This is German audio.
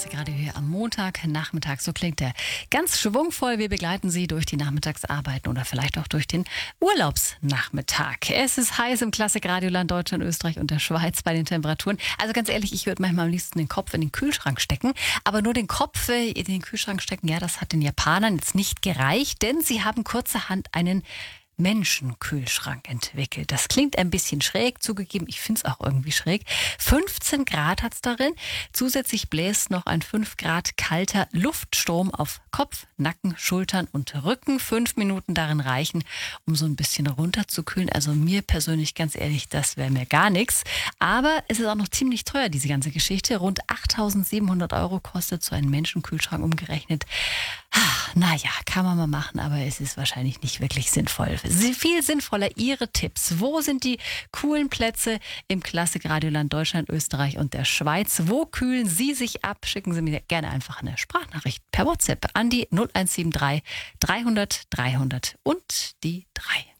Klassikradio hier am Montagnachmittag. So klingt er ganz schwungvoll. Wir begleiten Sie durch die Nachmittagsarbeiten oder vielleicht auch durch den Urlaubsnachmittag. Es ist heiß im Klassikradioland Deutschland, Österreich und der Schweiz bei den Temperaturen. Also ganz ehrlich, ich würde manchmal am liebsten den Kopf in den Kühlschrank stecken. Aber nur den Kopf in den Kühlschrank stecken, ja, das hat den Japanern jetzt nicht gereicht, denn sie haben kurzerhand einen Menschenkühlschrank entwickelt. Das klingt ein bisschen schräg, zugegeben, ich finde es auch irgendwie schräg. 15 Grad hat es darin. Zusätzlich bläst noch ein 5 Grad kalter Luftstrom auf Kopf, Nacken, Schultern und Rücken. 5 Minuten darin reichen, um so ein bisschen runterzukühlen. Also mir persönlich, ganz ehrlich, das wäre mir gar nichts. Aber es ist auch noch ziemlich teuer, diese ganze Geschichte. Rund 8.700 € kostet so ein Menschenkühlschrank umgerechnet. Naja, kann man mal machen, aber es ist wahrscheinlich nicht wirklich sinnvoll. Viel sinnvoller Ihre Tipps. Wo sind die coolen Plätze im Klassikradioland Deutschland, Österreich und der Schweiz? Wo kühlen Sie sich ab? Schicken Sie mir gerne einfach eine Sprachnachricht per WhatsApp an die 0173 300 300 und die 3.